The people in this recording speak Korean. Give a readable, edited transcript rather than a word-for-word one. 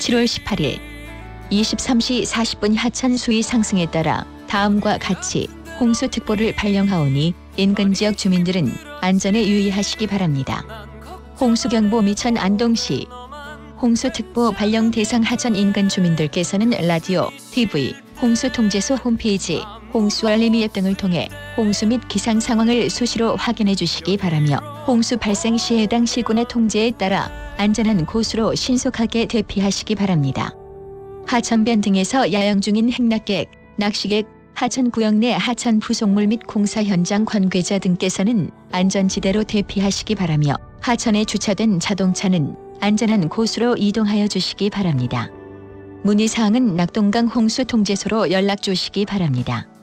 7월 18일 23시 40분 하천 수위 상승에 따라 다음과 같이 홍수특보를 발령하오니 인근 지역 주민들은 안전에 유의하시기 바랍니다. 홍수경보 미천 안동시 홍수특보 발령 대상 하천 인근 주민들께서는 라디오, TV, 홍수통제소 홈페이지, 홍수알림 앱 등을 통해 홍수 및 기상 상황을 수시로 확인해 주시기 바라며 홍수 발생 시 해당 시군의 통제에 따라 안전한 곳으로 신속하게 대피하시기 바랍니다. 하천변 등에서 야영 중인 행락객, 낚시객, 하천 구역 내 하천 부속물 및 공사 현장 관계자 등께서는 안전지대로 대피하시기 바라며 하천에 주차된 자동차는 안전한 곳으로 이동하여 주시기 바랍니다. 문의사항은 낙동강 홍수통제소로 연락 주시기 바랍니다.